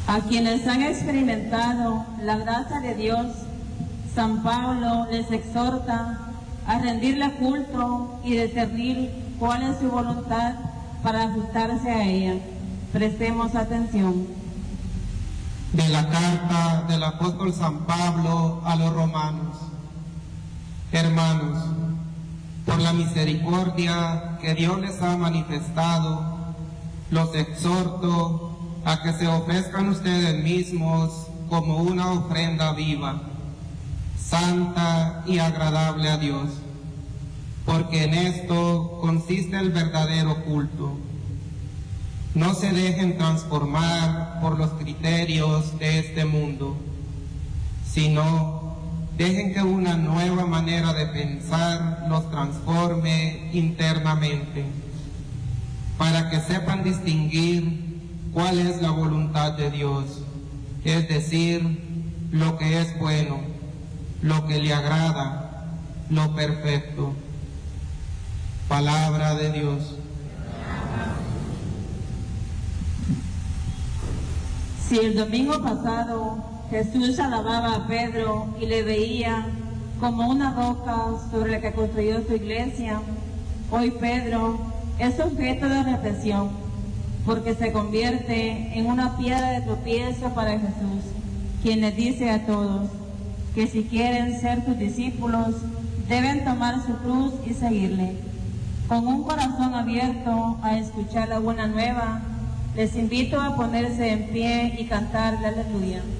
A quienes han experimentado la gracia de Dios, San Pablo les exhorta a rendirle culto y discernir cuál es su voluntad para ajustarse a ella. Prestemos atención. De la carta del apóstol San Pablo a los romanos. Hermanos, por la misericordia que Dios les ha manifestado, los exhorto a que se ofrezcan ustedes mismos como una ofrenda viva, santa y agradable a Dios, porque en esto consiste el verdadero culto. No se dejen transformar por los criterios de este mundo, sino dejen que una nueva manera de pensar los transforme internamente, para que sepan distinguir cuál es la voluntad de Dios, es decir, lo que es bueno, lo que le agrada, lo perfecto. Palabra de Dios. Si el domingo pasado Jesús alababa a Pedro y le veía como una roca sobre la que construyó su iglesia, hoy Pedro es objeto de reflexión, porque se convierte en una piedra de tropiezo para Jesús, quien les dice a todos que si quieren ser sus discípulos, deben tomar su cruz y seguirle. Con un corazón abierto a escuchar la buena nueva, les invito a ponerse en pie y cantar la aleluya.